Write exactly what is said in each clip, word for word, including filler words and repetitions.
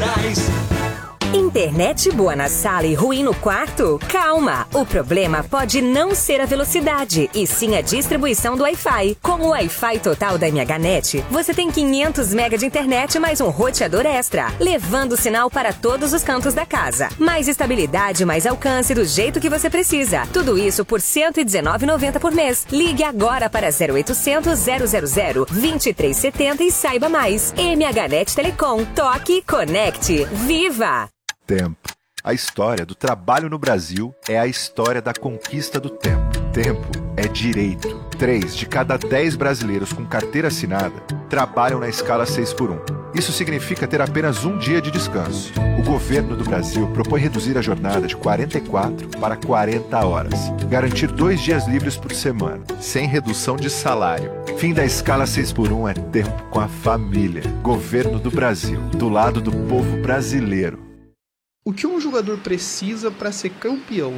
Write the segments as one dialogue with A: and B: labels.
A: reais.
B: Internet boa na sala e ruim no quarto? Calma! O problema pode não ser a velocidade, e sim a distribuição do Wi-Fi. Com o Wi-Fi total da M H Net, você tem quinhentos megabytes de internet mais um roteador extra, levando o sinal para todos os cantos da casa. Mais estabilidade, mais alcance do jeito que você precisa. Tudo isso por cento e dezenove reais e noventa centavos por mês. Ligue agora para zero oitocentos, zero zero zero, vinte e três setenta e saiba mais. M H Net Telecom. Toque, conecte, viva!
C: Tempo. A história do trabalho no Brasil é a história da conquista do tempo. Tempo é direito. Três de cada dez brasileiros com carteira assinada trabalham na escala seis por um. Isso significa ter apenas um dia de descanso. O governo do Brasil propõe reduzir a jornada de quarenta e quatro para quarenta horas. Garantir dois dias livres por semana, sem redução de salário. Fim da escala seis por um é tempo com a família. Governo do Brasil, do lado do povo brasileiro.
D: O que um jogador precisa para ser campeão?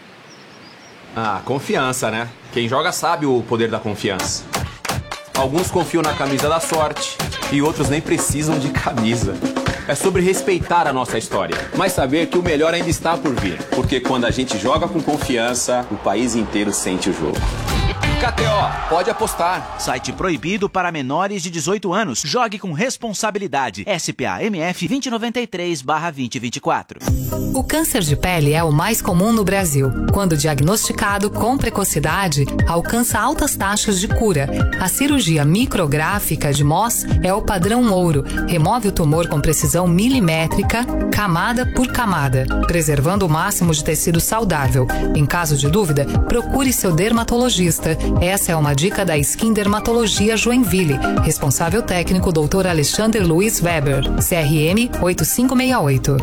E: Ah, confiança, né? Quem joga sabe o poder da confiança. Alguns confiam na camisa da sorte e outros nem precisam de camisa. É sobre respeitar a nossa história, mas saber que o melhor ainda está por vir. Porque quando a gente joga com confiança, o país inteiro sente o jogo. K T O, pode apostar.
F: Site proibido para menores de dezoito anos. Jogue com responsabilidade. S P A M F dois zero nove três barra dois zero dois quatro.
G: O câncer de pele é o mais comum no Brasil. Quando diagnosticado com precocidade, alcança altas taxas de cura. A cirurgia micrográfica de M O S é o padrão ouro. Remove o tumor com precisão milimétrica, camada por camada, preservando o máximo de tecido saudável. Em caso de dúvida, procure seu dermatologista. Essa é uma dica da Skin Dermatologia Joinville. Responsável técnico doutor Alexander Luiz Weber, C R M oito cinco seis oito.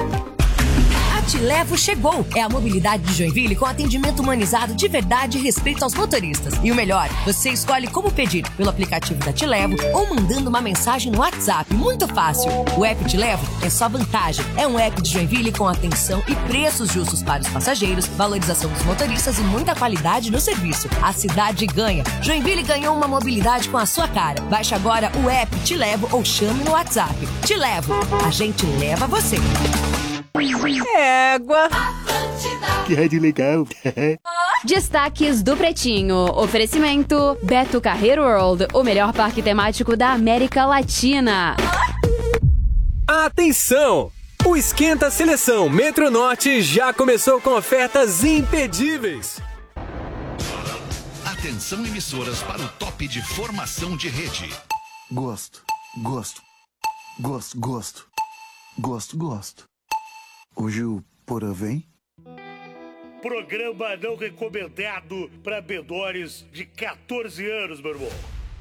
H: Te Levo chegou. É a mobilidade de Joinville com atendimento humanizado de verdade e respeito aos motoristas. E o melhor, você escolhe como pedir, pelo aplicativo da Te Levo ou mandando uma mensagem no WhatsApp. Muito fácil. O app Te Levo é só vantagem. É um app de Joinville com atenção e preços justos para os passageiros, valorização dos motoristas e muita qualidade no serviço. A cidade ganha. Joinville ganhou uma mobilidade com a sua cara. Baixe agora o app Te Levo ou chame no WhatsApp. Te Levo. A gente leva você.
I: Égua.
J: Que rádio legal.
K: Destaques do Pretinho. Oferecimento Beto Carreiro World, o melhor parque temático da América Latina.
L: Atenção! O Esquenta Seleção Metronorte já começou com ofertas imperdíveis.
M: Atenção, emissoras, para o top de formação de rede.
J: Gosto, gosto, gosto, gosto, gosto, gosto. Hoje o Porã vem?
N: Programa não recomendado para menores de catorze anos, meu irmão.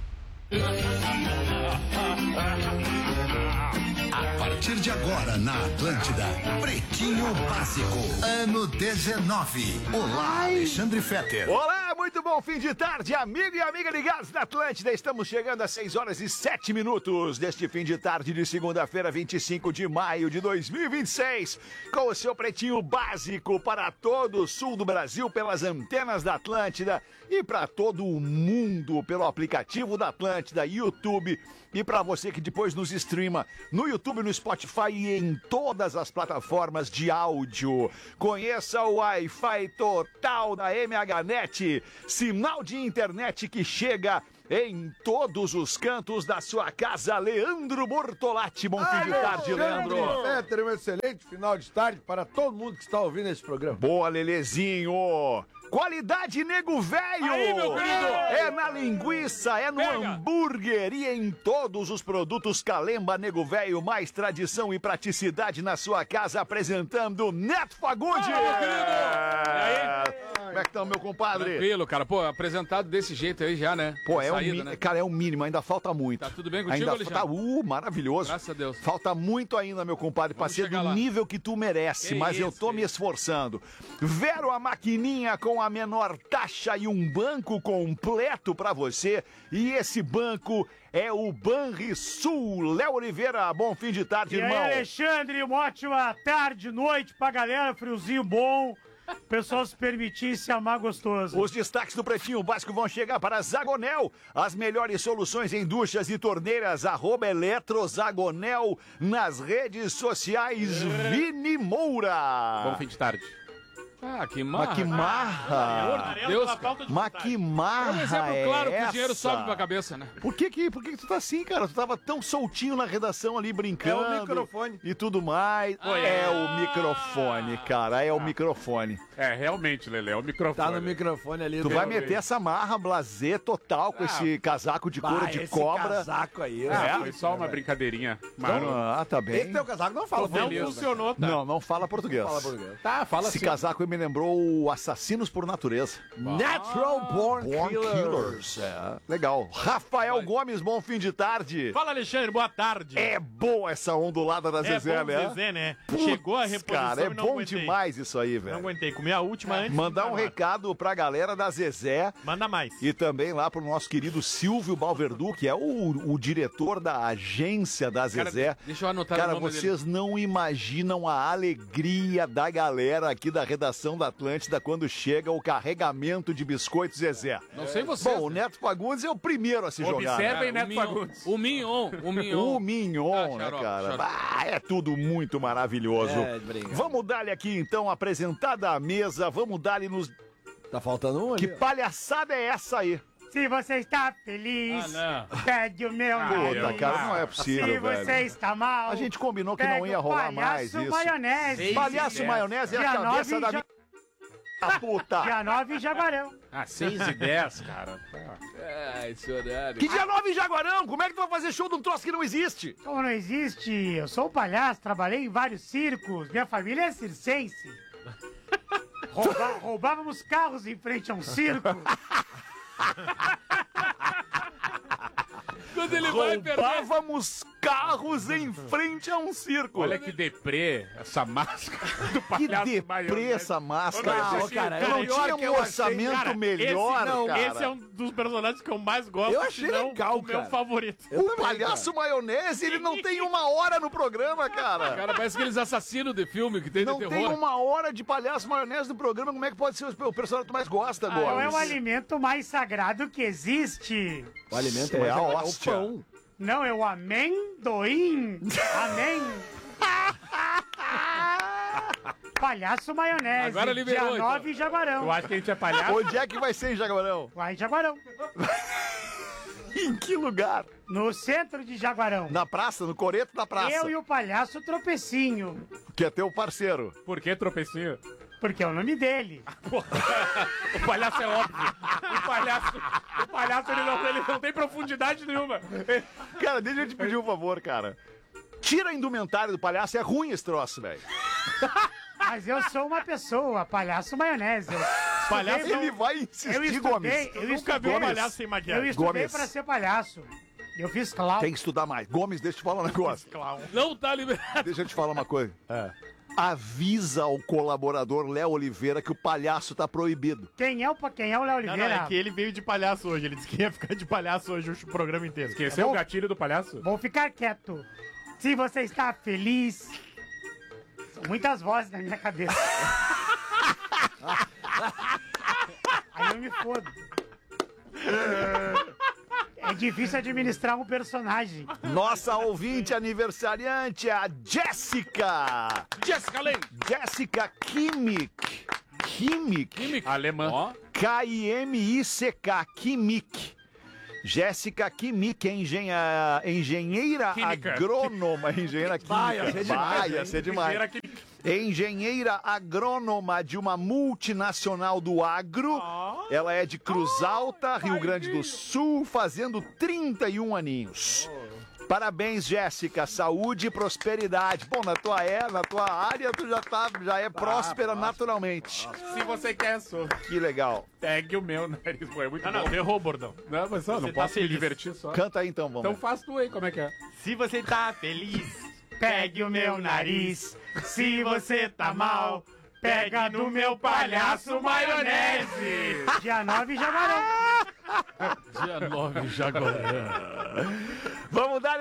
M: A partir de agora, na Atlântida, Pretinho Básico, ano dezenove. Olá, Alexandre Fetter.
O: Olá, muito bom fim de tarde, amigo e amiga ligados na Atlântida. Estamos chegando às seis horas e sete minutos deste fim de tarde de segunda-feira, vinte e cinco de maio de dois mil e vinte e seis, com o seu Pretinho Básico para todo o sul do Brasil pelas antenas da Atlântida e para todo o mundo pelo aplicativo da Atlântida, YouTube, e para você que depois nos streama no YouTube, no Spotify e em todas as plataformas de áudio. Conheça o Wi-Fi total da M H Net, sinal de internet que chega em todos os cantos da sua casa. Leandro Bortolatti, bom fim de tarde, Leandro.
P: Fetter, um excelente final de tarde para todo mundo que está ouvindo esse programa.
O: Boa, Lelezinho. Qualidade Nego Velho!
P: Aí, meu querido!
O: É na linguiça, é no Pega. hambúrguer e em todos os produtos Calemba Nego Velho. Mais tradição e praticidade na sua casa, apresentando Neto Fagundes!
Q: Ah, meu querido! E aí?
O: Como é que tá, meu compadre?
Q: Tranquilo, cara. Pô, apresentado desse jeito aí já, né?
O: Pô, é
Q: Saída,
O: o mínimo,
Q: né?
O: Cara, é o mínimo, ainda falta muito.
Q: Tá tudo bem contigo,
O: ainda
Q: Alexandre?
O: Tá, uh, maravilhoso.
Q: Graças a Deus.
O: Falta muito ainda, meu compadre, pra ser do
Q: lá.
O: nível que tu merece,
Q: Que
O: mas
Q: isso,
O: eu tô me esforçando. Vero a maquininha com a menor taxa e um banco completo pra você. E esse banco é o Banrisul. Léo Oliveira, bom fim de tarde,
N: e
O: irmão.
N: E aí, Alexandre, uma ótima tarde, noite pra galera, friozinho bom.
A: O pessoal se permitir se amar gostoso.
O: Os destaques do Pretinho Básico vão chegar para Zagonel. As melhores soluções em duchas e torneiras. Arroba Eletrozagonel nas redes sociais. Vini Moura.
Q: Bom fim de tarde. Ah, que marra.
O: Mas que marra.
Q: Ah, Deus,
O: Mas que marra.
Q: É um exemplo claro
O: é
Q: que o dinheiro
O: essa?
Q: sobe pra cabeça, né?
O: Por que que, por que que tu tá assim, cara? Tu tava tão soltinho na redação ali, brincando.
P: É o microfone.
O: E tudo mais.
Q: Ah.
O: É o microfone, cara. É o microfone.
Q: É, realmente, Lelê, é o microfone.
P: Tá no microfone ali.
O: Tu
P: do-
O: vai meter essa marra blazer total com
Q: Ah,
O: esse casaco de couro
P: Bah,
O: de
P: esse
O: cobra.
P: casaco aí.
Q: Ah,
P: é.
Q: foi só uma brincadeirinha. Mano.
O: Ah, tá bem.
P: Esse teu casaco não fala
Q: Não
P: português,
Q: funcionou, tá?
O: Não, não fala português.
P: Fala português.
Q: Tá, fala
O: Esse
Q: assim.
O: casaco aí me lembrou o Assassinos por Natureza.
P: Natural Born,
O: Born
P: Killers.
O: Killers. É, legal. Rafael Gomes, bom fim de tarde.
I: Fala, Alexandre, boa tarde.
O: É boa essa ondulada da
I: É
O: Zezé,
I: bom,
O: né?
I: Zezé, né?
O: Putz,
I: Chegou a reposição
O: cara, é
I: e não
O: bom
I: aguentei.
O: demais isso aí,
I: Não
O: velho.
I: aguentei. Comi a última antes.
O: Mandar um
I: de
O: recado pra galera da Zezé.
I: Manda mais.
O: E também lá pro nosso querido Silvio Balverdu, que é o, o diretor da agência da Zezé.
Q: Cara, deixa eu anotar
O: Cara,
Q: o nome
O: vocês não imaginam a alegria da galera aqui da redação da Atlântida quando chega o carregamento de biscoitos Zezé.
Q: Não sei vocês.
O: Bom, o Neto Fagundes é o primeiro a se jogar.
Q: Observem,
O: né?
Q: Neto
I: o Mignon.
Q: Fagundes. O Mignon, o Mignon.
O: O Mignon,
Q: Ah,
O: né,
Q: xarope,
O: cara?
Q: xarope.
O: Ah, é tudo muito maravilhoso.
P: É, obrigado.
O: Vamos dar-lhe aqui, então, apresentada a mesa. Vamos dar-lhe nos...
P: Tá faltando um ali.
O: Que palhaçada é essa aí?
A: Se você está feliz,
Q: Ah, não.
A: pegue o meu
O: Puta,
A: nariz.
O: cara, não é possível,
A: Se
O: velho.
A: você está mal,
O: A gente combinou que
A: pega
O: não ia
A: o
O: rolar mais
A: palhaço
O: isso.
A: maionese.
O: Palhaço
Q: Seis
O: maionese é a
A: Dia
O: cabeça
A: nove
O: da
A: já-
O: minha... Ah, puta!
A: Dia nove em Jaguarão.
Q: Ah, seis e dez, cara.
P: Ai, esse horário.
O: Que dia nove em Jaguarão? Como é que tu vai fazer show de um troço que não existe?
A: Como não existe, eu sou um palhaço, trabalhei em vários circos, minha família é circense. Rouba- roubávamos carros em frente a um circo.
Q: Quando ele vai perder...
O: Roubávamos carros em frente a um circo.
Q: Olha que deprê essa máscara do
O: Que
Q: palhaço
O: deprê
Q: maionese.
O: essa máscara.
Q: Não,
O: Esse-
P: cara,
O: eu não
P: melhor
O: tinha
P: que
O: um
P: eu
O: orçamento
P: achei, cara,
O: melhor,
I: esse, não,
O: cara.
I: esse é um dos personagens que eu mais gosto.
P: Eu achei
I: se não,
P: legal,
I: o meu
P: cara.
I: favorito.
O: O palhaço maionese, ele não tem uma hora no programa, cara.
Q: Cara, parece aqueles assassinos de filme que tem
O: Não
Q: de
O: tem
Q: terror.
O: uma hora de palhaço maionese no programa. Como é que pode ser o personagem que tu mais gosta,
A: Não é o
O: Gomes?
A: alimento mais sagrado que existe.
P: O alimento
O: É
P: mais
O: a
P: legal,
O: hóstia.
P: o pão.
A: Não, é o amendoim. Amém. Palhaço maionese.
Q: Agora liberou,
A: Dia
Q: então.
A: nove em Jaguarão.
I: Eu acho que a gente é palhaço.
O: Onde é que vai ser em Jaguarão?
A: Lá em Jaguarão.
O: Em que lugar?
A: No centro de Jaguarão.
O: Na praça, no coreto da praça.
A: Eu e o palhaço Tropecinho.
O: Que é teu parceiro.
Q: Por que tropecinho?
A: Porque é o nome dele.
I: O palhaço é óbvio. O palhaço, o palhaço ele, não, ele não tem profundidade nenhuma.
O: Cara, deixa eu te pedir um favor, cara. Tira a indumentária do palhaço, é ruim esse troço, velho.
A: Mas eu sou uma pessoa, palhaço maionese. Eu
I: Palhaço
A: estudei-
O: Ele vai
A: eu
O: insistir,
A: estudei,
O: Gomes.
A: eu
I: Nunca vi
A: estudei,
I: um palhaço sem
A: eu
I: maquiagem.
A: estudei
O: Gomes.
A: pra ser palhaço. Eu fiz clown.
O: Tem que estudar mais. Gomes, deixa eu te falar um negócio.
Q: Não tá liberado.
O: Deixa eu te falar uma coisa. Avisa ao colaborador Léo Oliveira que o palhaço tá proibido.
A: Quem é o, pa- quem é o Léo
I: Não,
A: Oliveira?
I: não, é que ele veio de palhaço hoje. Ele disse que ia ficar de palhaço hoje o programa inteiro.
Q: Esqueceu o gatilho do palhaço?
A: Vou ficar quieto. Se você está feliz... São muitas vozes na minha cabeça. Aí eu me fodo. É difícil administrar um personagem.
O: Nossa ouvinte aniversariante, a Jéssica.
Q: Jéssica Lane.
O: Jéssica Kimmich. Kimmich.
Q: Alemã. Ó.
O: K I M I C K. Kimmich. Jéssica Kimmich, engenha... engenheira
Q: Química.
O: agrônoma. Engenheira química.
P: Vai, ia ser demais,
O: Vai, ia
P: hein?
O: ser demais.
Q: Engenheira química.
O: Engenheira agrônoma de uma multinacional do agro. Ela é de Cruz Alta, Rio Grande do Sul, fazendo trinta e um aninhos. Parabéns, Jéssica. Saúde e prosperidade. Bom, na tua é, na tua área, tu já, tá, já é próspera naturalmente.
Q: Se você quer, sou.
O: Que legal.
Q: Pegue o meu nariz. Pô, é muito
I: Ah,
Q: bom.
I: não, errou, bordão.
Q: Não, mas só, não
I: Você tá
Q: posso me
I: feliz.
Q: divertir só.
O: Canta aí então, vamos.
Q: Então
O: ver.
Q: faz tu aí, como é que é?
I: Se você tá feliz,
A: Pegue o meu nariz. Se você tá mal, pega do meu palhaço maionese. Dia nove em Jaguarão.
Q: Dia nove, Jaguarão.
O: Vamos dar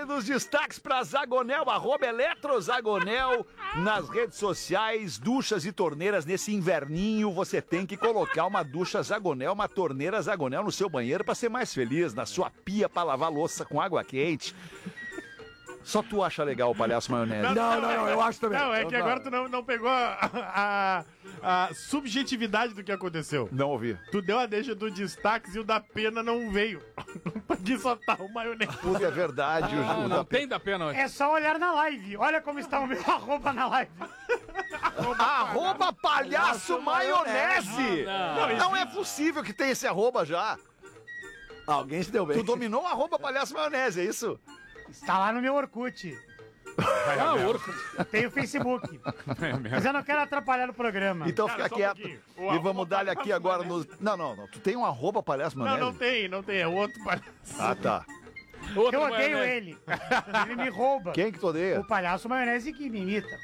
O: hora dos destaques para Zagonel, arroba Eletrozagonel nas redes sociais, duchas e torneiras. Nesse inverninho você tem que colocar uma ducha Zagonel, uma torneira Zagonel no seu banheiro para ser mais feliz, na sua pia para lavar louça com água quente. Só tu acha legal o palhaço maionese.
R: Não, não, não, não, eu acho também.
I: Não, é
R: Eu
I: que
R: não.
I: agora tu não, não pegou a, a, a subjetividade do que aconteceu.
O: Não ouvi.
I: Tu deu a deixa do destaques e o da pena não veio. Porque só tá o maionese.
O: Puta, é verdade.
I: Ah,
O: o, o
I: não
O: da...
I: tem da pena hoje.
A: É só olhar na live. Olha como está o meu arroba na live.
O: Arroba palhaço maionese.
R: Não,
O: Não, não é possível que tenha esse arroba já.
R: Alguém se deu bem.
O: Tu dominou o arroba palhaço maionese, é isso?
A: Está lá no meu Orkut.
I: Ah, o Orkut.
A: Tem o Facebook. Mas eu não quero atrapalhar o programa.
O: Então
I: Cara,
O: fica
I: só um
O: quieto.
I: pouquinho. O
O: E
I: arroba
O: vamos dar-lhe
I: palhaço
O: aqui agora no... Não, não, não. Tu tem um arroba palhaço
I: Não,
O: maionese?
I: não tem, não tem. É outro palhaço.
O: Ah, tá.
I: Outro
A: Eu odeio
I: maionese.
A: ele. Ele me rouba.
O: Quem que tu odeia?
A: O palhaço maionese que me imita.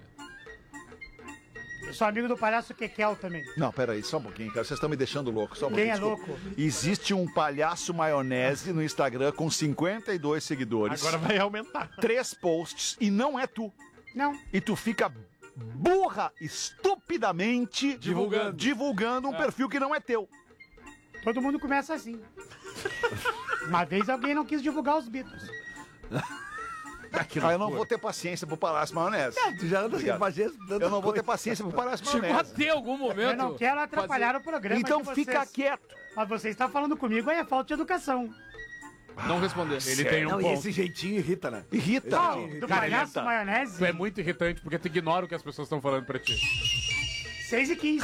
A: Eu sou amigo do palhaço Kekel também.
O: Não, peraí, só um pouquinho, cara. Vocês estão me deixando louco. Só um
A: Quem
O: pouquinho,
A: é
O: desculpa.
A: louco?
O: Existe um palhaço maionese no Instagram com cinquenta e dois seguidores.
I: Agora vai aumentar.
O: Três posts e não é tu.
A: Não.
O: E tu fica burra, estupidamente
R: Divulgando.
O: divulgando um perfil que não é teu.
A: Todo mundo começa assim. Uma vez alguém não quis divulgar os Beatles.
O: Ah, eu não vou ter paciência pro palhaço maionese.
R: É, tu já anda sem
O: Obrigado.
R: paciência.
O: Eu não vou ter paciência pro palhaço
I: Chegou a
O: maionese.
I: ter algum momento.
A: Eu não quero atrapalhar
I: fazer-
A: o programa.
O: Então
A: de vocês.
O: fica quieto.
A: Mas você está falando comigo, aí é falta de educação.
I: Não responder. Ele
O: Sério?
I: tem um
R: Não, e
I: ponto.
R: esse jeitinho irrita, né?
O: Irrita.
A: Não, do
I: Cara,
A: palhaço
O: irrita.
A: maionese,
I: Tu é muito irritante porque tu ignora o que as pessoas estão falando pra ti.
A: seis e quinze.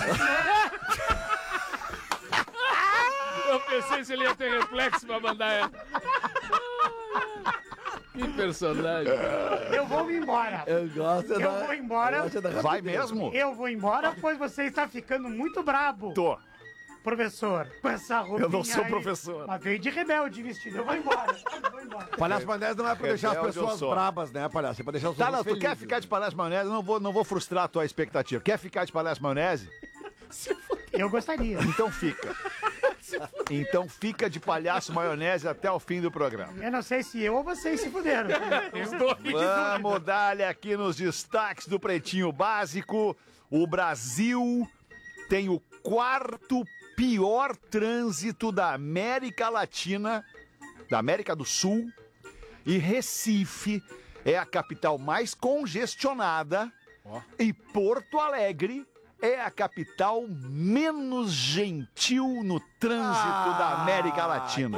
I: Eu pensei se ele ia ter reflexo pra mandar ela. Que personagem.
A: Eu vou me embora.
R: Eu gosto
A: Eu
R: da...
A: vou embora.
R: eu gosto da
O: Vai
R: rapidez.
O: mesmo?
A: Eu vou embora, pois você está ficando muito brabo.
O: Tô.
A: Professor, com essa roupinha
O: Eu não sou
A: aí,
O: professor.
A: Mas veio de rebelde vestido. Eu vou embora. Eu vou embora.
R: Palhaço maionese não é pra deixar as
O: Rebelde eu
R: pessoas
O: sou.
R: brabas, né, palhaço? É pra deixar as
O: Tá,
R: pessoas
O: não, tu
R: felizes.
O: quer ficar de palhaço maionese? Eu não vou, não vou frustrar a tua expectativa. Quer ficar de palhaço maionese?
A: Eu gostaria.
O: Então fica. Então fica de palhaço maionese até o fim do programa.
A: Eu não sei se eu ou vocês se fuderam.
I: Os dois.
O: Vamos dar-lhe aqui nos destaques do Pretinho Básico. O Brasil tem o quarto pior trânsito da América Latina, da América do Sul. E Recife é a capital mais congestionada. E Porto Alegre é a capital menos gentil no trânsito da América Latina.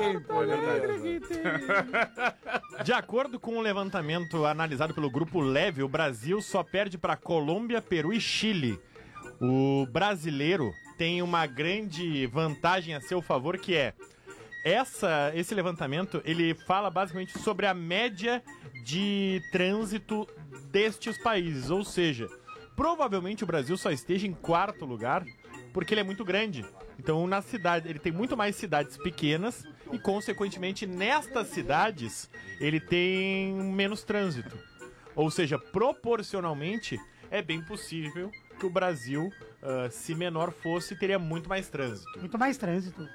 S: De acordo com um levantamento analisado pelo Grupo Leve, o Brasil só perde para Colômbia, Peru e Chile. O brasileiro tem uma grande vantagem a seu favor, que é essa, esse levantamento, ele fala basicamente sobre a média de trânsito destes países, ou seja, provavelmente o Brasil só esteja em quarto lugar porque ele é muito grande. Então, na cidade, ele tem muito mais cidades pequenas e, consequentemente, nestas cidades, ele tem menos trânsito. Ou seja, proporcionalmente, é bem possível que o Brasil, uh, se menor fosse, teria muito mais trânsito.
A: Muito mais trânsito.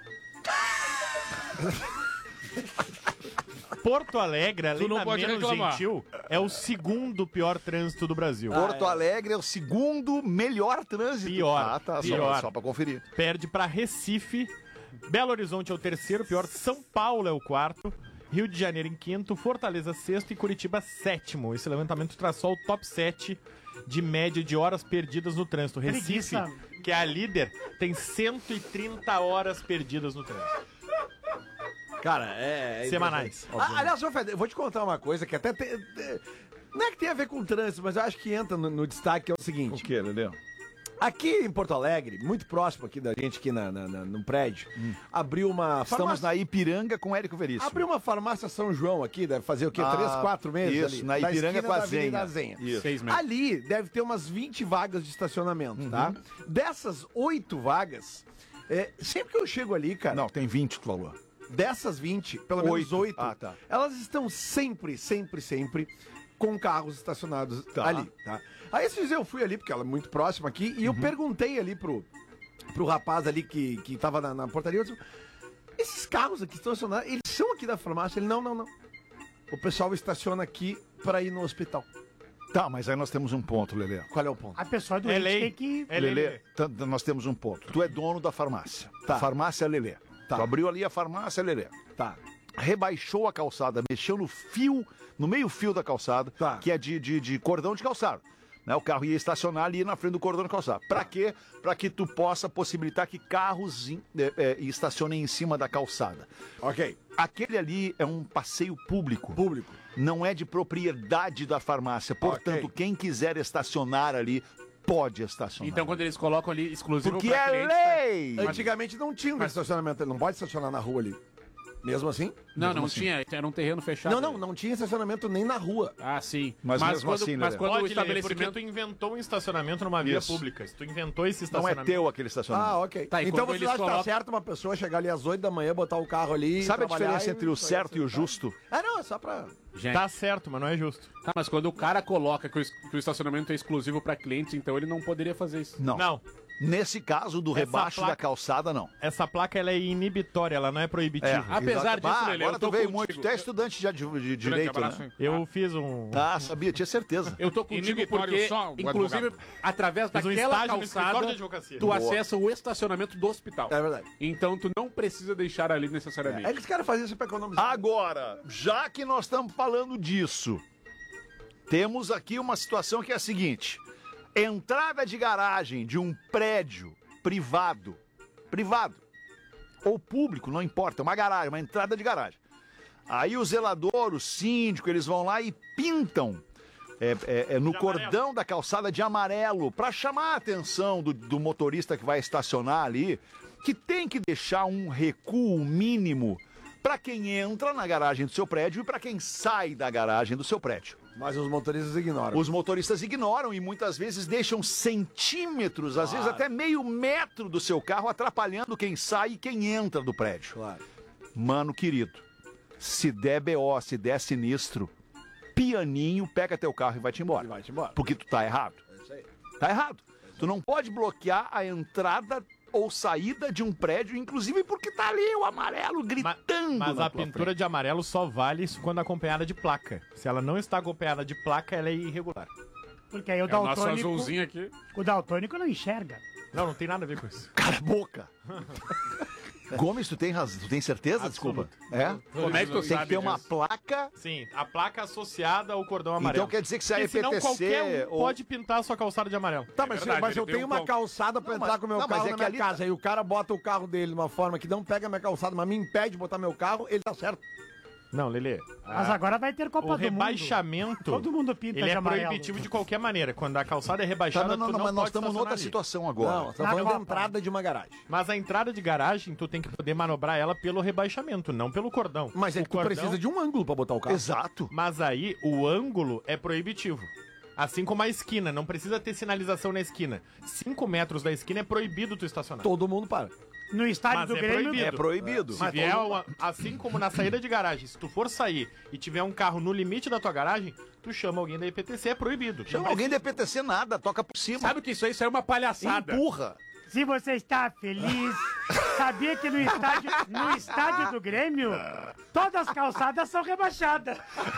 S: Porto Alegre, além
I: não
S: da
I: pode
S: menos
I: reclamar.
S: gentil, é o segundo pior trânsito do Brasil.
O: Porto Alegre é o segundo melhor trânsito.
S: Pior,
O: Ah, tá,
S: pior.
O: Só, só pra conferir.
S: Perde para Recife, Belo Horizonte é o terceiro pior, São Paulo é o quarto, Rio de Janeiro em quinto, Fortaleza sexto e Curitiba sétimo. Esse levantamento traz só o top sete de média de horas perdidas no trânsito. Recife,
A: Preguiça.
S: que é a líder, tem cento e trinta horas perdidas no trânsito.
R: Cara, é... é
S: Semanais,
R: Ah, aliás, ô, Fede, eu vou te contar uma coisa que até tem... tem- Não é que tem a ver com trânsito, mas eu acho que entra no, no destaque, que é o seguinte.
O: O quê, Lelê?
R: Aqui em Porto Alegre, muito próximo aqui da gente, aqui na, na- na- no prédio, abriu uma
O: Estamos
R: farmácia...
O: na Ipiranga com Érico Veríssimo.
R: Abriu uma farmácia São João aqui, deve fazer o quê?
O: Ah,
R: Três, quatro meses
O: isso,
R: ali.
O: na
R: da
O: Ipiranga
R: esquina
O: com a
R: da Avenida
O: Zenha.
R: Zenha.
O: Isso.
I: Seis meses.
R: Ali deve ter umas vinte vagas de estacionamento, tá? Dessas oito vagas, é, sempre que eu chego ali, cara...
O: Não, tem vinte que tu falou.
R: Dessas vinte, pelo menos
O: Oito.
R: oito,
O: Ah, tá.
R: elas estão sempre, sempre, sempre com carros estacionados
O: Tá.
R: ali, tá? Aí esses dias eu fui ali, porque ela é muito próxima aqui, e eu
O: Uhum.
R: perguntei ali pro, pro rapaz ali que, que tava na, na portaria, eu disse, esses carros aqui estacionados, eles são aqui da farmácia? Ele, não, não, não. o pessoal estaciona aqui pra ir no hospital.
O: Tá, mas aí nós temos um ponto, Lelê.
R: Qual é o ponto?
A: A pessoa doente
S: É lei.
A: tem que...
S: É
O: Lelê,
S: Lelê.
O: tá- nós temos um ponto. Tu é dono da farmácia.
R: Tá.
O: Farmácia Lelê.
R: Tá.
O: Tu abriu ali a farmácia Lelê.
R: Tá.
O: Rebaixou a calçada, mexeu no fio, no meio fio da calçada,
R: Tá.
O: que é de, de, de cordão de calçado. Né? O carro ia estacionar ali na frente do cordão de calçado. Pra quê? Pra que tu possa possibilitar que carros in- é, é, estacionem em cima da calçada.
R: Ok.
O: Aquele ali é um passeio público.
R: Público.
O: Não é de propriedade da farmácia. Portanto,
R: Ok.
O: quem quiser estacionar ali, pode estacionar.
I: Então, quando eles colocam ali exclusivo
O: Porque
I: pra
O: é
I: clientes, tá-
O: lei!
R: Antigamente não tinha um estacionamento, ele não pode estacionar na rua ali. Mesmo assim?
I: Não,
O: Mesmo
I: não
O: assim.
I: tinha. Era um terreno fechado.
R: Não, não, não tinha estacionamento nem na rua.
I: Ah, sim.
O: Mas mesmo
I: quando,
O: assim,
I: mas
O: Lelê.
I: quando o
S: Pode, Lelê, porque
I: estabelecimento...
S: tu inventou um estacionamento numa via
O: Isso.
S: pública. Se tu inventou esse
O: Não é
S: estacionamento...
O: teu aquele estacionamento.
R: Ah, ok.
I: Tá, e
R: então
I: quando
R: você
I: eles
R: acha que tá
I: colocam-
R: certo uma pessoa chegar ali às oito da manhã, botar o carro ali.
O: Sabe a
R: trabalhar
O: diferença
R: e-
O: entre o certo e o justo?
R: Ah, não, é só pra.
I: Gente,
S: Tá certo, mas não é justo.
I: tá, mas quando o cara coloca que o, es- que o estacionamento é exclusivo pra clientes, então ele não poderia fazer isso.
O: Não.
S: Não.
O: Nesse caso do
S: Essa
O: rebaixo
S: placa-
O: da calçada, não.
S: Essa placa ela é inibitória, ela não é proibitiva.
I: Apesar
O: exato.
I: disso,
O: Ah,
I: Lelê,
O: agora
I: eu tô
O: tu veio
I: contigo.
O: muito. Tu é estudante já de, de direito,
I: abraço,
O: né?
I: hein?
S: Eu fiz um...
O: Ah, sabia, tinha certeza.
I: Eu tô contigo
Q: Inibitório
I: porque,
Q: só, o
I: inclusive,
Q: advogado.
I: através
S: Fiz um
I: daquela
S: estágio no escritório de
I: calçada,
S: advocacia.
I: tu
O: Boa.
I: acessa o estacionamento do hospital.
R: É verdade.
I: Então tu não precisa deixar ali necessariamente.
R: É que os caras faziam isso pra economizar.
O: Agora, já que nós estamos falando disso, temos aqui uma situação que é a seguinte: entrada de garagem de um prédio privado, privado ou público, não importa, uma garagem, uma entrada de garagem. Aí o zelador, o síndico, eles vão lá e pintam é, é, é, no
S: De
O: cordão da calçada de amarelo para chamar a atenção do, do motorista que vai estacionar ali, que tem que deixar um recuo mínimo para quem entra na garagem do seu prédio e para quem sai da garagem do seu prédio.
R: Mas os motoristas ignoram.
O: Os motoristas ignoram e muitas vezes deixam centímetros, às vezes até meio metro do seu carro, atrapalhando quem sai e quem entra do prédio.
R: Claro.
O: Mano querido, se der B O, se der sinistro, pianinho, pega teu carro e vai-te embora.
R: E vai-te embora.
O: Porque tu tá errado.
R: É isso aí.
O: Tá errado. Tu não pode bloquear a entrada ou saída de um prédio, inclusive porque tá ali o amarelo gritando.
S: Mas
O: na
S: a
O: tua
S: pintura
O: frente.
S: de amarelo só vale isso quando acompanhada de placa. Se ela não está acompanhada de placa, ela é irregular.
A: Porque aí o
I: É o nosso
A: daltônico...
I: azulzinho aqui.
A: O daltônico não enxerga.
S: Não, não tem nada a ver com isso.
O: Cala a boca! Gomes, tu tem razão, tu tem certeza?
S: Absoluto.
O: Desculpa. É?
I: Como é que tu
O: Tem que
I: sabe
O: ter uma
I: disso?
O: placa.
S: Sim, a placa associada ao cordão amarelo.
O: Então quer dizer que se a
S: Porque senão
O: E P T C
S: qualquer um
O: ou-
S: pode pintar a sua calçada de amarelo.
R: Tá, mas,
I: verdade,
R: mas eu
I: ele tem
R: tenho
I: um
R: uma
I: cal-
R: calçada pra
O: Não,
R: entrar
O: mas-
R: com o meu
O: não, mas
R: carro
O: é
R: na
O: que
R: minha
O: ali
R: casa.
O: tá-
R: E o cara bota o carro dele de uma forma que não pega a minha calçada, mas me impede de botar meu carro, ele tá certo.
S: Não, Lelê.
A: Mas
S: a-
A: agora vai ter Copa
S: o
A: do
S: rebaixamento,
A: Mundo. Todo mundo pinta
S: ele
A: de
S: é
A: amarelo.
S: proibitivo de qualquer maneira. Quando a calçada é
O: Tá,
S: rebaixada,
O: não, não,
S: tu
O: não,
S: não
O: mas nós
S: pode
O: estamos
S: estacionar
O: noutra
S: ali.
O: situação agora.
R: Não, você tá
A: Na
R: falando da
A: Copa.
R: entrada de uma garagem.
S: Mas a entrada de garagem, tu tem que poder manobrar ela pelo rebaixamento, não pelo cordão.
R: Mas é
S: o
R: que tu precisa de um ângulo pra botar o carro.
O: Exato.
S: Mas aí, o ângulo é proibitivo. Assim como a esquina, não precisa ter sinalização na esquina. Cinco metros da esquina é proibido tu estacionar.
R: Todo mundo para.
A: No estádio
S: Mas
A: do
S: é
A: Grêmio...
S: proibido.
O: É proibido.
S: Se vier uma- assim como na saída de garagem, se tu for sair e tiver um carro no limite da tua garagem, tu chama alguém da E P T C, é proibido.
O: Chama
S: Não
O: alguém da E P T C nada, toca por cima.
I: Sabe que isso aí, isso aí é uma palhaçada.
O: Empurra.
A: Se você está feliz, sabia que no estádio, no estádio do Grêmio, todas as calçadas são rebaixadas.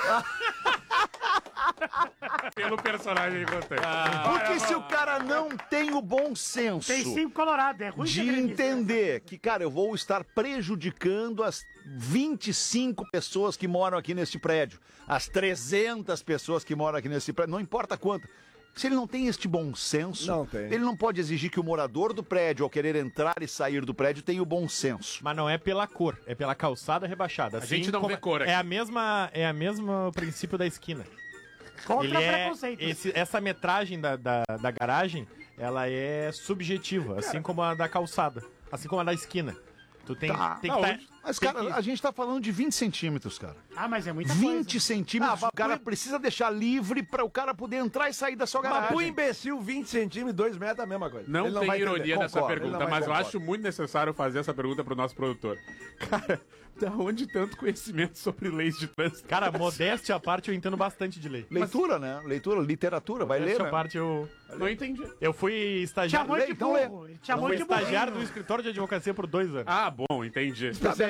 I: Pelo personagem que eu tenho.
O: Porque se o cara não tem o bom senso
A: Tem cinco colorado, é ruim
O: de
A: ser gremista.
O: entender que, cara, eu vou estar prejudicando as vinte e cinco pessoas que moram aqui neste prédio, as trezentas pessoas que moram aqui nesse prédio, não importa quanto. Se ele não tem este bom senso,
R: Não tem.
O: ele não pode exigir que o morador do prédio, ao querer entrar e sair do prédio, tenha o bom senso.
S: Mas não é pela cor, é pela calçada rebaixada. Assim
I: gente não
S: como-
I: vê cor aqui.
S: É a mesma, é a mesma princípio da esquina.
A: Contra
S: Ele é,
A: preconceitos.
S: esse- essa metragem da, da, da garagem, ela é subjetiva, assim como a da calçada, assim como a da esquina. Tu tem,
O: Tá.
S: tem
O: Não,
S: que tá,
O: Mas,
S: tem
O: cara,
S: que-
O: a gente tá falando de vinte centímetros, cara.
A: Ah, mas é muita
O: vinte
A: coisa.
O: centímetros,
R: Ah,
O: o cara
R: mas-
O: precisa deixar livre para o cara poder entrar e sair da sua
R: Mas pro
O: garagem.
R: imbecil, vinte centímetros, dois metros é a mesma coisa.
I: Não
R: Ele
I: tem
R: vai entender.
I: ironia nessa
R: Concordo, ele
I: pergunta,
R: não vai
I: mas eu
R: concordar.
I: acho muito necessário fazer essa pergunta pro nosso produtor. Cara, da onde tanto conhecimento sobre leis de trânsito?
S: Cara, modéstia à parte, eu entendo bastante de lei.
O: Leitura, né? Leitura, literatura, vai ler,
S: Modéstia
O: né?
S: à parte, eu,
I: Não entendi.
S: eu fui
A: Te
S: estagiário,
A: chamou de
O: então lê.
A: burro. Ele te
S: eu
A: chamou
S: fui
A: de
S: estagiário do
A: burrinho.
S: escritório de advocacia por dois anos.
I: Ah, bom, entendi.
O: Tá, beleza.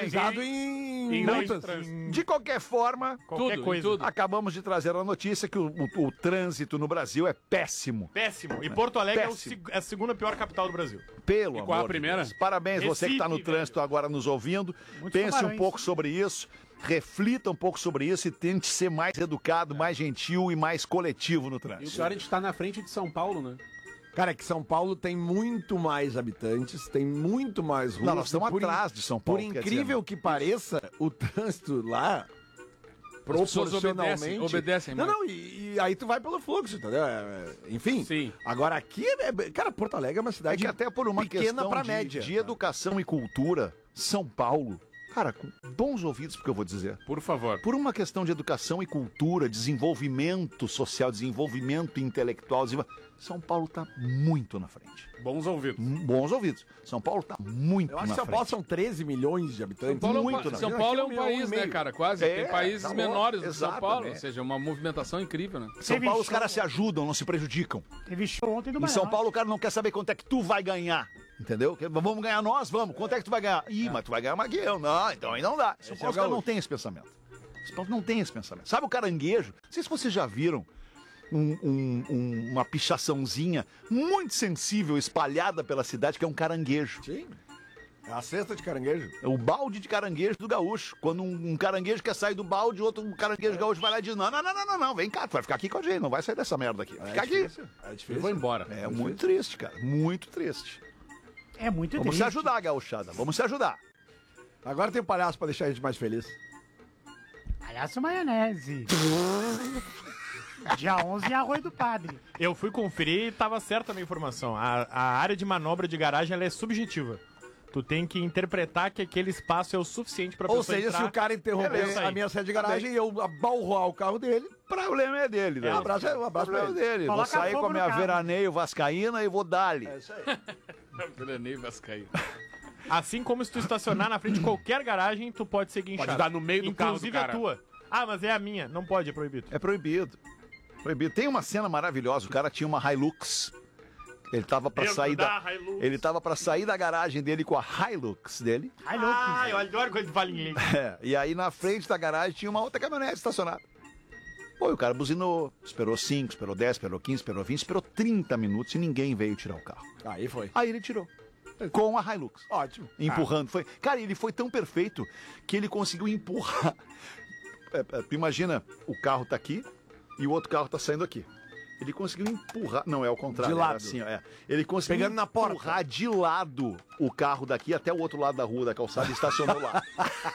R: Especializado em,
O: em
R: multas.
O: em- De qualquer forma,
S: Qualquer Tudo, coisa. tudo.
O: acabamos de trazer a notícia que o, o- o trânsito no Brasil é péssimo.
S: Péssimo. E Porto Alegre é, o
O: Péssimo.
S: seg- é a segunda pior capital do Brasil.
O: Pelo
S: E qual a
O: amor de
S: primeira?
O: Deus. Parabéns você que está no
S: Recife,
O: trânsito agora nos ouvindo.
S: Muitos
O: Pense um
S: camarões.
O: pouco sobre isso, reflita um pouco sobre isso e tente ser mais educado, mais gentil e mais coletivo no
I: E o
O: trânsito.
I: pior, a gente tá na frente de São Paulo, né?
R: Cara, é que São Paulo tem muito mais habitantes, tem muito mais ruas.
O: Não, nós estamos
R: e por in-
O: atrás de São Paulo,
R: Por
O: quer
R: incrível
O: dizer,
R: que pareça, o trânsito lá,
I: pessoas
R: proporcionalmente...
I: obedecem, obedecem
R: Não,
I: mais.
R: não, e, e aí tu vai pelo fluxo, entendeu? É, é, Enfim, Sim. agora aqui, é, cara, Porto Alegre é uma
O: É
R: cidade
O: que até por uma
R: pequena
O: questão
R: pra
O: de,
R: média.
O: de educação e cultura, São Paulo, cara, com bons ouvidos porque eu vou dizer.
I: Por favor.
O: Por uma questão de educação e cultura, desenvolvimento social, desenvolvimento intelectual, desenvol- São Paulo tá muito na frente.
I: Bons ouvidos.
O: Bons ouvidos. São Paulo tá muito
R: Eu acho
O: na
R: que São
O: frente.
R: Paulo são treze milhões de habitantes.
I: São Paulo, é um,
O: Muito
I: pa-
O: na
I: São
O: frente.
I: Paulo é um
R: Aqui é um
I: país,
R: milhão e
I: né,
R: meio.
I: cara? Quase.
O: É,
I: Tem países
O: tá bom,
I: menores do que São Paulo.
O: exatamente.
I: Ou seja, uma movimentação incrível, né?
O: São
A: Teve
O: Paulo os
A: show-
O: caras se ajudam, não se prejudicam.
A: Teve show ontem do
O: Em
A: Maior.
O: São Paulo o cara não quer saber quanto é que tu vai ganhar. Entendeu? Que- Vamos ganhar nós, vamos. Quanto é que tu vai ganhar? Ih, mas tu vai ganhar mais que eu. Não, então aí não dá. São
R: Esse
O: Paulo
R: é o
O: os caras não
R: gaúcho.
O: tem esse pensamento. São Paulo não tem esse pensamento. Sabe o caranguejo? Não sei se vocês já viram um- um- um- uma pichaçãozinha muito sensível espalhada pela cidade, que é um caranguejo.
R: Sim. É a cesta de caranguejo.
O: É o balde de caranguejo do gaúcho. Quando um, um caranguejo quer sair do balde, outro um caranguejo gaúcho vai lá e diz: Não, não, não, não, não, não, vem cá, tu vai ficar aqui com a gente, não vai sair dessa merda aqui. Fica aqui.
R: difícil, É
I: Eu
R: difícil.
I: vou embora.
O: É muito triste, cara. Muito triste.
A: É muito
O: Vamos se
A: triste.
O: ajudar, gauchada. Vamos se ajudar.
R: Agora tem um palhaço pra deixar a gente mais feliz.
A: Palhaço maionese. Dia onze, Arroio do Padre.
S: Eu fui conferir e tava certa a minha informação. A, a área de manobra de garagem ela é subjetiva. Tu tem que interpretar que aquele espaço é o suficiente pra
R: Ou
S: pessoa
R: seja,
S: entrar.
R: se o cara interromper
S: Beleza.
R: a minha sede de garagem e eu abalroar o carro dele,
O: O problema é dele, né?
R: um abraço, um abraço pra
O: problema
R: ele.
O: dele. Vou
A: Coloca
O: sair
A: fogo
O: com a
A: no
O: minha
A: carro.
O: veraneio vascaína e vou dar-lhe.
R: É isso aí.
I: Veraneio Vascaíno.
S: Assim como se tu estacionar na frente de qualquer garagem, tu pode ser guinchado.
I: Pode dar no meio do carro do
S: Inclusive a
I: cara.
S: tua. Ah, mas é a minha. Não pode, é proibido.
O: É proibido. Proibido. Tem uma cena maravilhosa. O cara tinha uma Hilux. Ele tava pra
S: Dentro
O: sair da,
S: da Hilux.
O: ele tava para sair da garagem dele com a Hilux dele.
S: Ah, eu adoro quando tu fala inglês.
O: É, e aí na frente da garagem tinha uma outra caminhonete estacionada. Pô, e o cara buzinou, esperou cinco, esperou dez, esperou quinze, esperou vinte, esperou trinta minutos e ninguém veio tirar o carro.
R: Aí foi.
O: Aí ele tirou. Com a Hilux.
R: Ótimo.
O: Empurrando. Foi. Cara, ele foi tão perfeito que ele conseguiu empurrar. É, é, tu imagina, o carro tá aqui e o outro carro tá saindo aqui. Ele conseguiu empurrar. Não, é o contrário.
R: De
O: era
R: lado.
O: Assim, ó, é. Ele conseguiu
R: Pegando na porta.
O: empurrar de lado o carro daqui até o outro lado da rua, da calçada, e estacionou lá.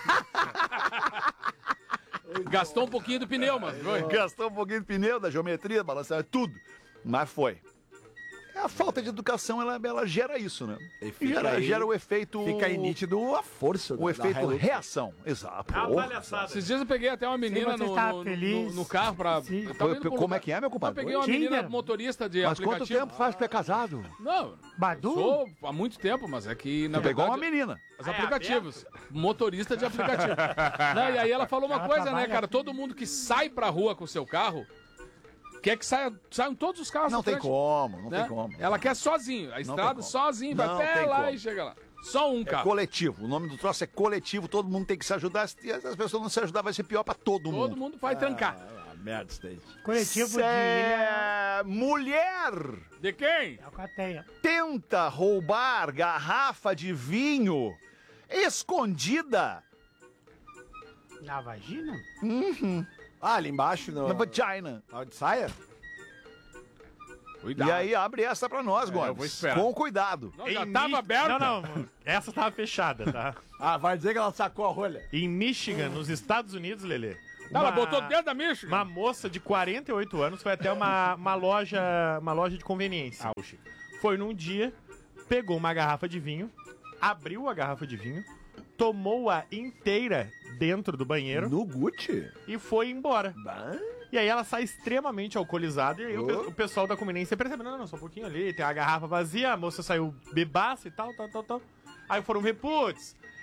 I: Gastou um pouquinho do pneu, mas foi.
O: Gastou um pouquinho de pneu, da geometria, balançar, tudo. Mas foi. A falta de educação, ela, ela gera isso, né?
R: E fica
O: Gera,
R: aí-
O: gera o efeito...
R: Fica aí nítido a força
O: O
R: da-
O: efeito
R: da Hilux.
O: reação. Exato.
S: É uma
O: Porra.
S: palhaçada.
I: Esses dias eu peguei até uma menina
A: você
I: no,
A: está
I: no,
A: feliz.
I: no- no carro pra.
A: Sim.
I: eu tava
O: Foi-
I: indo pra um
O: como
I: lugar.
O: é que é, meu compadre?
I: Eu peguei uma
A: Tinder.
I: menina motorista de
O: Mas quanto
I: aplicativo.
O: tempo faz que tu é casado?
I: Não,
A: Badu?
I: sou há muito tempo, mas é que na
O: Tu pegou
I: verdade.
O: uma menina.
I: Os aplicativos. Motorista de aplicativo. Não, e aí ela falou uma
A: Ela
I: coisa, né,
A: trabalha
I: cara?
A: aqui.
I: Todo mundo que sai pra rua com o seu carro quer que saia, saiam todos os carros
O: Não
I: à
O: tem
I: frente,
O: como, não
I: né?
O: tem como.
I: Ela quer sozinho. A
O: tem
I: estrada
O: como.
I: sozinho, vai
O: Não
I: até
O: tem
I: lá
O: como.
I: e chega lá. Só um
O: É
I: carro.
O: coletivo. O nome do troço é coletivo. Todo mundo tem que se ajudar. Se as pessoas não se ajudar, vai ser pior pra todo mundo.
I: Todo mundo vai trancar.
R: Ah, merda isso daí.
A: Coletivo
O: Cê-
A: de ilha.
O: Mulher
I: De quem?
A: Alcateia.
O: tenta roubar garrafa de vinho escondida
A: Na vagina?
R: Ah, ali embaixo no...
O: na vagina.
R: Na de saia?
I: Cuidado.
O: E aí abre essa pra nós,
I: É,
O: Gomes.
I: eu vou esperar.
O: Com cuidado.
I: Não, já
S: Em
I: tava
S: Mi-
I: aberta.
S: Não, não. Essa tava fechada, tá?
R: Ah, vai dizer que ela sacou a rolha.
S: Em Michigan, nos Estados Unidos, Lelê.
I: Ela botou dentro da Michigan.
S: Uma moça de quarenta e oito anos foi até uma, uma loja uma loja de conveniência. Foi num dia, pegou uma garrafa de vinho, abriu a garrafa de vinho, tomou-a inteira dentro do banheiro
R: No Gucci?
S: e foi embora.
R: Bah.
S: E aí ela sai extremamente alcoolizada e aí o, pe- o pessoal da conveniência percebe, não, não, só um pouquinho ali, tem a garrafa vazia, a moça saiu bebaça e tal, tal, tal, tal. Aí foram ver, putz,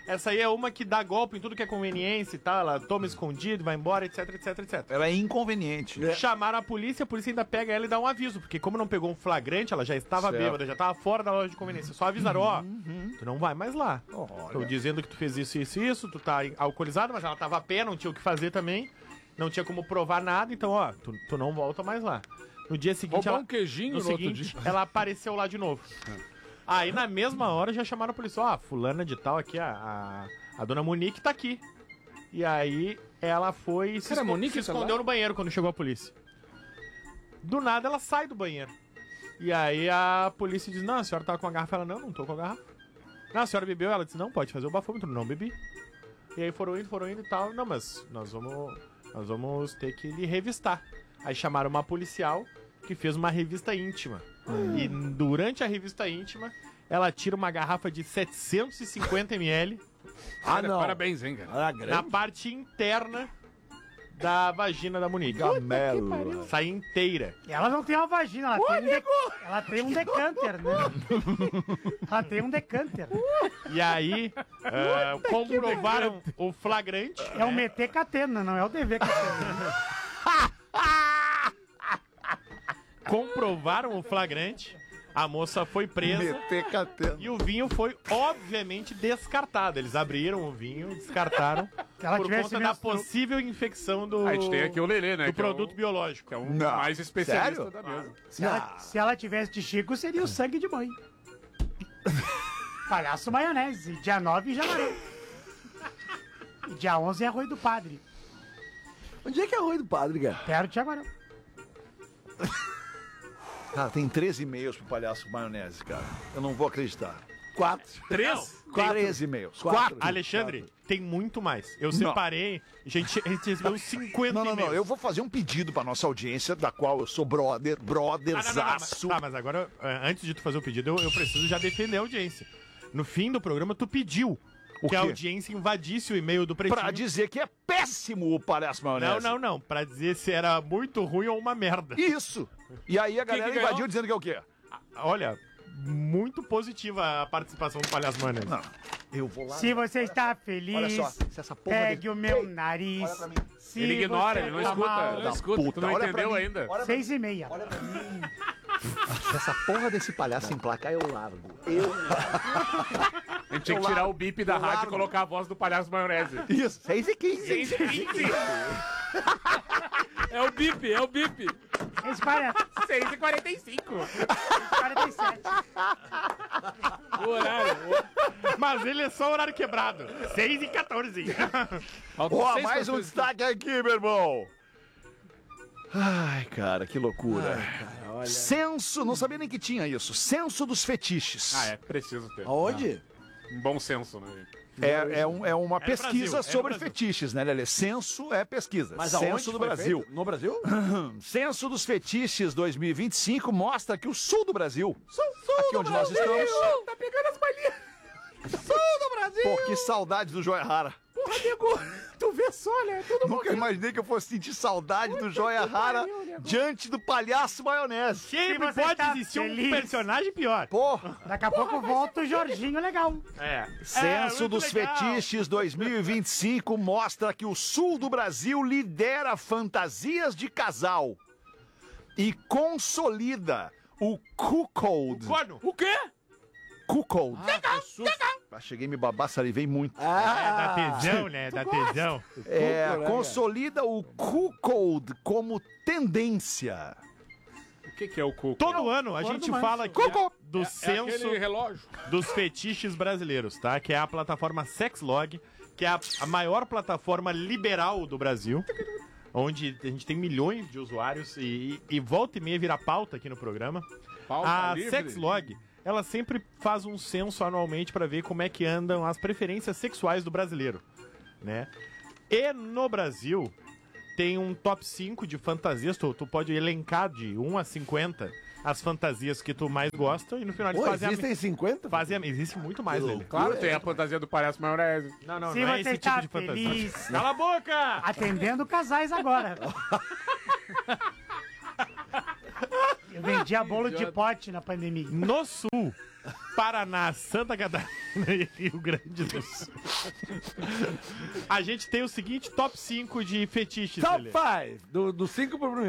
S: Essa aí é uma que dá golpe em tudo que é conveniência e tal. Ela toma escondido, vai embora, etc, etc, etc.
O: Ela é inconveniente.
S: Chamaram a polícia, a polícia ainda pega ela e dá um aviso. Porque como não pegou um flagrante, ela já estava
O: Certo.
S: bêbada, já estava fora da loja de conveniência. Só avisaram, ó, tu não vai mais lá. Estão dizendo que tu fez isso, isso e isso, tu tá alcoolizado, mas ela tava a pé, não tinha o que fazer também. Não tinha como provar nada, então, ó, tu, tu não volta mais lá. No dia seguinte,
I: Roubou
S: ela,
I: um queijinho
S: no
I: no outro
S: seguinte,
I: dia.
S: ela apareceu lá de novo. Aí, na mesma hora, já chamaram a polícia. Ó, a fulana de tal aqui, a, a, a dona Monique tá aqui. E aí, ela foi e se,
I: Cara,
S: esco-
I: Monique
S: se
I: tá lá?
S: escondeu no banheiro quando chegou a polícia. Do nada, ela sai do banheiro. E aí, a polícia diz, não, a senhora tava com a garrafa. Ela, não, não tô com a garrafa. Não, a senhora bebeu? Ela disse, não, pode fazer o bafômetro. Não bebi. E aí, foram indo, foram indo e tal. Não, mas nós vamos, nós vamos ter que lhe revistar. Aí, chamaram uma policial que fez uma revista íntima. E durante a revista íntima, ela tira uma garrafa de setecentos e cinquenta mililitros.
I: Ah, não. Parabéns, hein, cara.
S: Na parte interna da vagina da Monique.
O: Gamelo.
S: Sai inteira.
A: Ela não tem uma vagina, ela, tem, um de... ela tem um decanter, né? Ela tem um decanter.
S: E aí, ah, comprovaram o flagrante.
A: É o meter catena, não é o dever catena.
S: Comprovaram o flagrante. A moça foi presa.
O: Meter catena.
S: E o vinho foi, obviamente, descartado. Eles abriram o vinho e descartaram
A: ela
S: por
A: tivesse
S: conta da
A: menstru-
S: possível infecção do,
I: A gente tem aqui o Lelê, né?
S: do
I: que é
S: produto
I: o-
S: biológico.
I: Que é um
O: Não.
I: mais especialista
O: Sério?
I: da mesa.
A: Se ela, se ela tivesse de Chico, seria o sangue de mãe. Palhaço maionese. Dia nove, Jamarão. E dia onze é Arroio do Padre.
R: Onde é que é Arroio do Padre, cara?
A: Perto de Jaguarão.
O: Cara, tem treze e-mails pro palhaço maionese, cara. Eu não vou acreditar.
R: Quatro.
S: Três?
O: treze e-mails.
R: Quatro.
O: Quatro.
S: Alexandre, tem muito mais. Eu
O: Não.
S: separei, a gente, a gente recebeu cinquenta
O: Não, não, não.
S: e-mails.
O: Eu vou fazer um pedido pra nossa audiência, da qual eu sou brother,
S: Ah, não, não, não, mas,
O: brotherzaço.
S: tá, mas agora, eh, antes de tu fazer o pedido, eu, eu preciso já defender a audiência. No fim do programa, tu pediu
O: O
S: que a
O: quê?
S: audiência invadisse o e-mail do Pretinho.
O: Pra dizer que é péssimo o palhaço maionese.
S: Não, não, não. Pra dizer se era muito ruim ou uma merda.
O: Isso. E aí a galera
I: que ganhou?
O: invadiu dizendo que é o quê?
S: Olha, muito positiva a participação do Palhaço Maionese.
O: Não. Eu vou lá.
A: Se você está feliz,
O: Olha só, se essa porra
A: pegue
O: de-
A: o meu
O: Ei,
A: nadariz.
O: olha pra mim.
A: Se
I: Ele ignora,
A: você
I: ele não
A: tá
I: escuta.
A: mal,
I: Ele não
O: da
I: escuta.
O: puta,
I: Tu não
O: olha pra
I: entendeu
O: mim.
I: ainda.
O: Olha pra
A: Seis e meia.
O: Olha pra mim. Se essa porra desse palhaço emplacar, eu largo. Eu
I: A gente tinha que tirar o bip da rádio e colocar a voz do palhaço maionese.
O: Isso, seis e quinze.
I: seis e quinze. É o bip, é o bip.
A: Esse parece.
I: seis e quarenta e cinco.
A: quarenta e sete.
I: O horário.
S: Mas ele é só horário quebrado. seis e quatorze.
I: Faltam
O: Ó,
I: seis
O: mais um
I: pessoas.
O: destaque aqui, meu irmão. Ai, cara, que loucura. Censo, não sabia nem que tinha isso. Censo dos fetiches.
I: Ah, é, preciso ter.
R: Aonde?
I: Um bom senso, né?
O: É, é, um- é uma
S: É no
O: pesquisa
S: Brasil, é no
O: sobre
S: Brasil.
O: fetiches, né, Lelê? Censo é pesquisa.
R: Mas
O: Censo
R: aonde
O: do
R: foi
O: Brasil.
R: feito? No Brasil?
O: Censo dos Fetiches dois mil e vinte e cinco mostra que o sul do Brasil, aqui onde nós estamos,
I: Tá pegando as palhinhas.
R: Sul do Brasil!
O: pô, que saudade do Joia Rara.
R: Porra, nego! Tu vê só, né? Tudo
O: Nunca imaginei que eu fosse sentir saudade do Joia Rara diante do palhaço maionese.
S: Sempre
A: você
S: pode
A: tá
S: existir um
A: feliz.
S: personagem pior.
O: Porra!
A: Daqui a pouco volta o Jorginho legal.
S: É.
O: Censo
S: muito
O: dos
S: legal.
O: Fetiches dois mil e vinte e cinco mostra que o sul do Brasil lidera fantasias de casal e consolida o cuckold.
S: Corno.
I: O quê?
O: Cuckold. Ah, cheguei a me babar, salivei muito.
S: É, da tesão, né? Da tesão.
O: É,
R: Cuckold, né,
O: consolida o cuckold como tendência.
I: O que, que é o cuco?
S: Todo ano a gente
A: manso.
S: fala aqui do
I: É
S: censo
I: aquele relógio.
S: dos fetiches brasileiros, tá? Que é a plataforma Sexlog, que é a, a maior plataforma liberal do Brasil, onde a gente tem milhões de usuários e, e volta e meia vira pauta aqui no programa.
I: Pauta
S: A
I: livre.
S: Sexlog, ela sempre faz um censo anualmente para ver como é que andam as preferências sexuais do brasileiro, né? E no Brasil tem um top cinco de fantasias, tu, tu pode elencar de um a cinquenta as fantasias que tu mais gosta e no final eles
R: Pô,
S: fazem
R: existem
S: a...
R: cinquenta?
S: Fazem a... Existe muito mais,
R: Que
S: ele.
R: loucura.
I: Claro, tem a fantasia do palhaço maionese.
S: Não, não,
A: Se
S: não é
A: você
S: esse
A: tá
S: tipo de fantasia.
A: feliz.
S: Cala a boca!
A: Atendendo casais agora. Eu vendi Pedia bolo de pote na pandemia.
S: No Sul, Paraná, Santa Catarina e Rio Grande do Sul. A gente tem o seguinte top cinco de fetiches.
R: Top cinco, do cinco pro primeiro.